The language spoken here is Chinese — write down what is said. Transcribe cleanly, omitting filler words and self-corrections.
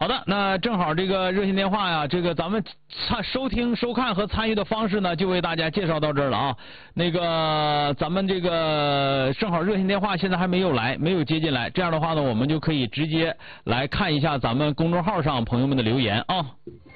好的，那正好这个热线电话呀，这个咱们收听、收看和参与的方式呢，就为大家介绍到这儿了啊。那个咱们这个正好热线电话现在还没有接进来，这样的话呢，我们就可以直接来看一下咱们公众号上朋友们的留言啊。